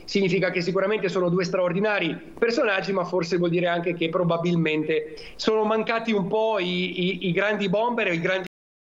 significa che sicuramente sono due straordinari personaggi, ma forse vuol dire anche che probabilmente sono mancati un po' i grandi bomber e i grandi,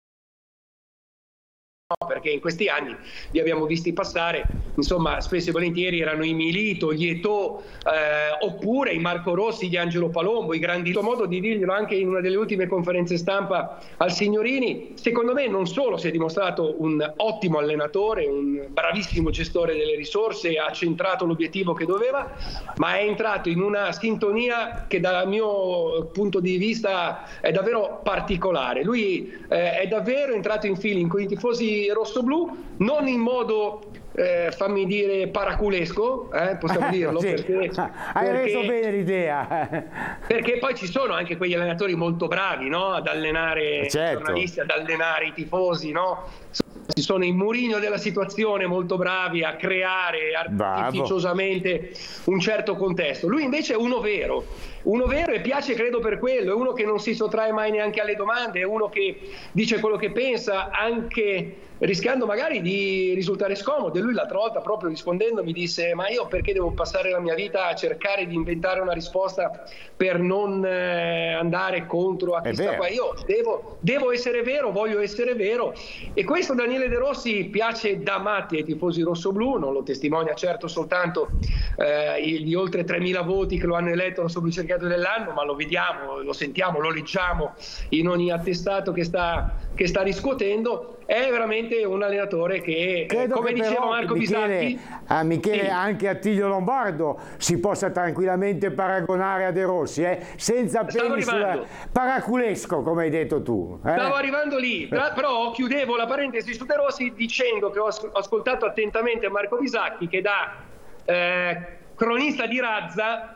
perché in questi anni li abbiamo visti passare, insomma, spesso e volentieri erano i Milito, gli Eto'o, oppure i Marco Rossi, gli Angelo Palombo, i grandi. Ho modo di dirglielo anche in una delle ultime conferenze stampa al Signorini. Secondo me non solo si è dimostrato un ottimo allenatore, un bravissimo gestore delle risorse, ha centrato l'obiettivo che doveva, ma è entrato in una sintonia che dal mio punto di vista è davvero particolare. Lui è davvero entrato in feeling con i tifosi rossoblù, non in modo fammi dire paraculesco, possiamo dirlo, sì. Hai reso bene l'idea, perché poi ci sono anche quegli allenatori molto bravi, no? Ad allenare i giornalisti, ad allenare i tifosi, no? Ci sono i Mourinho della situazione, molto bravi a creare artificiosamente un certo contesto. Lui invece è uno vero e piace, credo, per quello. È uno che non si sottrae mai neanche alle domande, è uno che dice quello che pensa, anche rischiando magari di risultare scomodo. E lui l'altra volta, proprio rispondendo, mi disse: ma io perché devo passare la mia vita a cercare di inventare una risposta per non andare contro a chi sta qua? Io devo essere vero, voglio essere vero. E questo Daniele De Rossi piace da matti ai tifosi rossoblù. Non lo testimonia certo soltanto gli oltre 3.000 voti che lo hanno eletto rossoblù cerchiato dell'anno, ma lo vediamo, lo sentiamo, lo leggiamo in ogni attestato che sta riscuotendo. È veramente un allenatore che, come diceva Marco Bisacchi, Michele, sì, anche Attilio Lombardo si possa tranquillamente paragonare a De Rossi, senza peli sul paraculesco, come hai detto tu. Stavo arrivando lì, però chiudevo la parentesi su De Rossi dicendo che ho ascoltato attentamente Marco Bisacchi, che da cronista di razza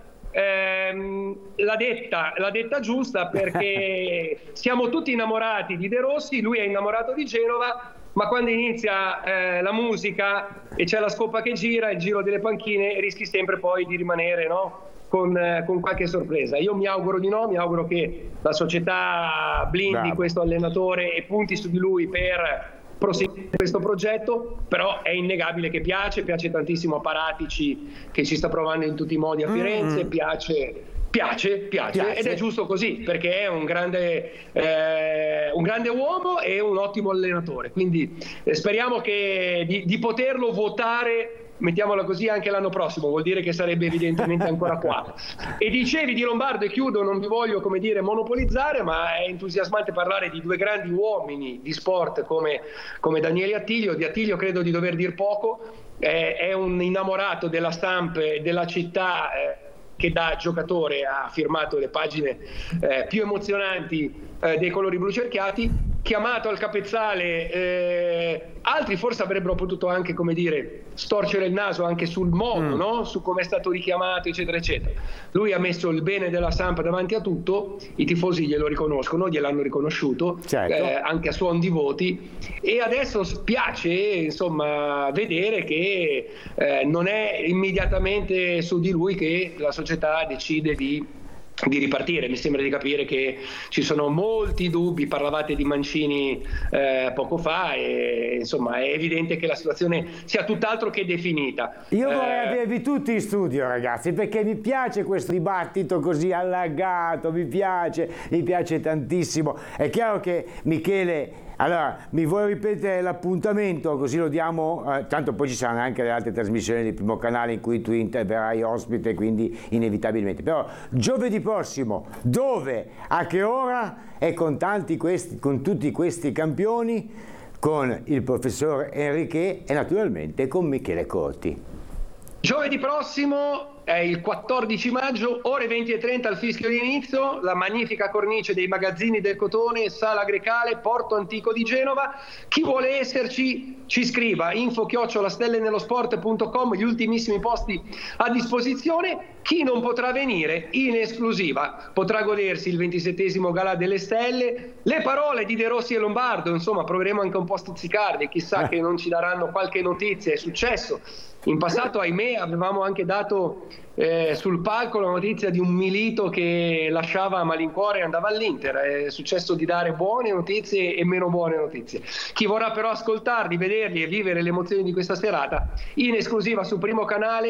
l'ha detta giusta, perché siamo tutti innamorati di De Rossi, lui è innamorato di Genova, ma quando inizia la musica e c'è la scopa che gira, il giro delle panchine, rischi sempre poi di rimanere, no? Con qualche sorpresa. Io mi auguro di no, mi auguro che la società blindi questo allenatore e punti su di lui per proseguire questo progetto. Però è innegabile che piace tantissimo a Paratici, che ci sta provando in tutti i modi a Firenze, piace ed è giusto così, perché è un grande uomo e un ottimo allenatore, quindi speriamo di poterlo votare, mettiamola così, anche l'anno prossimo. Vuol dire che sarebbe evidentemente ancora qua. E dicevi di Lombardo, e chiudo, non vi voglio monopolizzare, ma è entusiasmante parlare di due grandi uomini di sport come Daniele Attilio. Di Attilio credo di dover dir poco, è un innamorato della stampa e della città, che da giocatore ha firmato le pagine più emozionanti dei colori blu cerchiati, chiamato al capezzale. Altri forse avrebbero potuto anche, storcere il naso anche sul modo, no? Su come è stato richiamato, eccetera eccetera. Lui ha messo il bene della Samp davanti a tutto, i tifosi glielo riconoscono, gliel'hanno riconosciuto, anche a suon di voti, e adesso spiace vedere che non è immediatamente su di lui che la società decide di ripartire. Mi sembra di capire che ci sono molti dubbi. Parlavate di Mancini poco fa, e è evidente che la situazione sia tutt'altro che definita. Io vorrei avervi tutti in studio, ragazzi, perché mi piace questo dibattito così allagato, mi piace tantissimo. È chiaro che Michele, allora, mi vuoi ripetere l'appuntamento, così lo diamo, tanto poi ci saranno anche le altre trasmissioni del Primo Canale in cui tu interverrai ospite, quindi inevitabilmente. Però giovedì prossimo, dove, a che ora e con tutti questi campioni, con il professor Enrique e naturalmente con Michele Corti. Giovedì prossimo è il 14 maggio, ore 20:30 al fischio di inizio, la magnifica cornice dei Magazzini del Cotone, Sala Grecale, Porto Antico di Genova. Chi vuole esserci ci scriva, info@stellenellosport.com, gli ultimissimi posti a disposizione. Chi non potrà venire, in esclusiva potrà godersi il 27° Galà delle Stelle, le parole di De Rossi e Lombardo. Proveremo anche un po' a stuzzicarli, chissà che non ci daranno qualche notizia. È successo in passato, ahimè, avevamo anche dato sul palco la notizia di un Milito che lasciava a malincuore e andava all'Inter. È successo di dare buone notizie e meno buone notizie. Chi vorrà però ascoltarli, vederli e vivere le emozioni di questa serata, in esclusiva su Primo Canale,